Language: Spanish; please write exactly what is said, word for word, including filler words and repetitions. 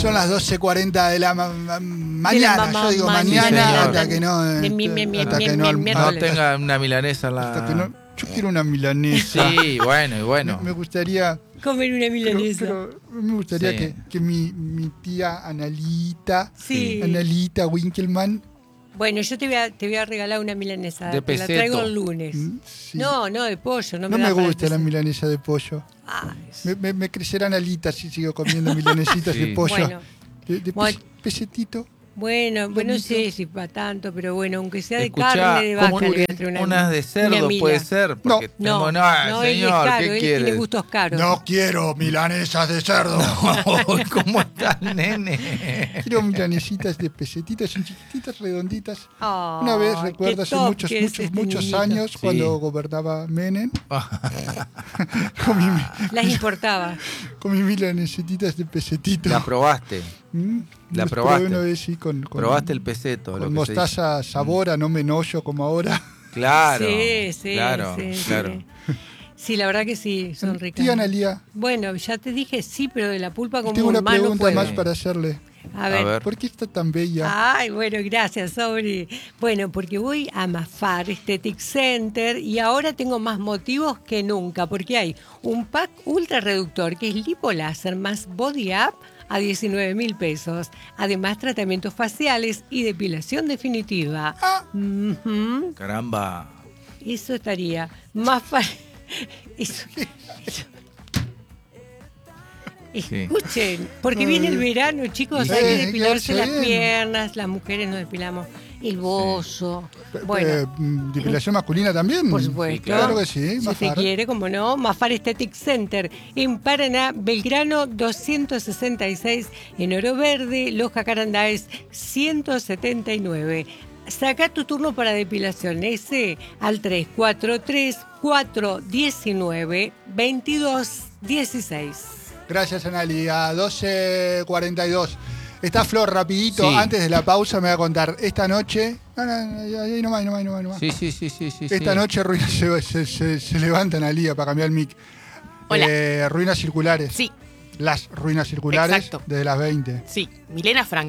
Son las doce cuarenta de la ma ma mañana, de la yo digo mañana, mañana sí, hasta que no. De mi, mi, mi, hasta mi, que mi, no, mi, no- miércoles. No tenga una milanesa en hasta que la... no. Yo quiero una milanesa. Sí, bueno, y bueno. Me, me gustaría. Comer una Pero, milanesa. pero me gustaría Sí. que, que mi, mi tía Analita, Sí. Analita Winkelmann, Bueno, yo te voy a, te voy a regalar una milanesa. De te la peseto. traigo el lunes. mm, sí. No, no, de pollo. No No me, me da para el gusta la peseto. milanesa de pollo. Ay, Me, me, me crecerán alitas si sigo comiendo milanesitas Sí. de pollo. Bueno. de, de Bueno. pes- pesetito. Bueno, bueno, no Lomito. sé si para tanto, pero bueno, aunque sea de Escuchá, carne de ¿cómo vaca, le voy a traer una, unas de una cerdo mila. puede ser? Porque No, tenemos- no, no, él es señor, caro, ¿qué él quiere? tiene gustos caros. No quiero milanesas de cerdo. ¿Cómo estás, nene? Quiero milanesitas de pesetitas, son chiquititas, redonditas. Ay, Una vez, qué recuerdo, hace top muchos, que es muchos, este muchos niñito. años, Sí. cuando gobernaba Menem, comí, mi- Las importaba. comí milanesitas de pesetito. La probaste. Mm, la los probaste. probé una vez, sí, con, con, Probaste el peseto. con lo que se mostaza sabora, no me enollo como ahora. dice. Claro. Sí, sí, claro, sí, claro. sí. Sí, la verdad que sí, son ricas. Tía Analía, Bueno, ya te dije sí, pero de la pulpa como tengo un una mal no pregunta puedo. más para hacerle. A ver. A ver. ¿Por qué está tan bella? Ay, bueno, gracias, Sobri. Bueno, porque voy a Mafar Aesthetic Center y ahora tengo más motivos que nunca, porque hay un pack ultra reductor que es lipoláser más body up a diecinueve mil pesos. Además, tratamientos faciales y depilación definitiva. Ah. Ujú. Caramba. Eso estaría más fácil. Eso. eso. Sí. Escuchen, porque viene el verano, chicos, Sí, hay que hay que depilarse verse las bien. piernas, las mujeres nos depilamos el bozo. Eh, Bueno, mm, ¿Depilación masculina también? por supuesto. Claro que sí, Si Mafar. se quiere, como no, Mafar Aesthetic Center en Paraná, Belgrano doscientos sesenta y seis, en Oro Verde, Los Jacarandáes ciento setenta y nueve. Saca tu turno para depilación ese al tres cuatro tres, cuatro uno nueve, dos dos uno seis. Gracias, Analia. doce cuarenta y dos. Está Flor, rapidito, Sí. antes de la pausa me va a contar. Esta noche... No, no, no, ahí ahí nomás, ahí nomás, ahí nomás, ahí nomás. Sí, sí, sí, sí, sí. Esta sí. noche Ruinas se, se, se, se levanta Analia para cambiar el mic. Hola. Eh, ruinas circulares. Sí, Las ruinas circulares Exacto. desde las veinte. sí. Milena Franco.